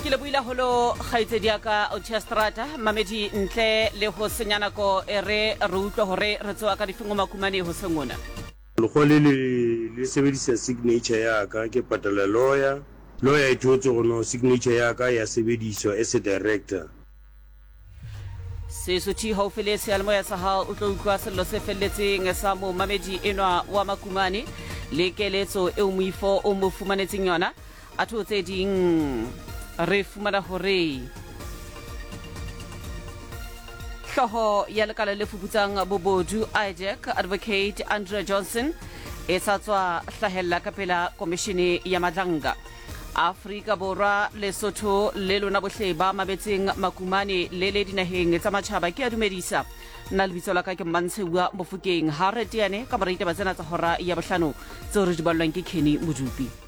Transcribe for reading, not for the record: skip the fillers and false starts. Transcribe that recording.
le buila holo khaitsedi ka Ochestrata mamedi ntle le ho senyana ko ere re utlwa hore re tsoa ka difingo makumane ho sengona lekgole le sebedisa signature ya ka ke patala lawyer e thotse gono signature ya ka ya sebediswa as a director se suthi haufele se almo ya sa ha o tlo utlwa sello se felletseng sa mo mamedi enwa wa makumane le keletso e moifo o mo fumanetseng yona a thotse ding re fumana hore hloho ya lekala le fuputsang bobodu IJAC advocate Andrea Johnson e sa tswa hlahella ka pela komishene ya madlanga Afrika Borwa Lesotho le lona bohle ba mabetseng makumane le le dinaheng tsa matjhaba ke a dumedisa nna lebitso la ka ke Mmantshewa Mofokeng ha re teane ka moreite ba tsena tsa hora ya bohlano tseo re di ballwang ke Kenny Modupi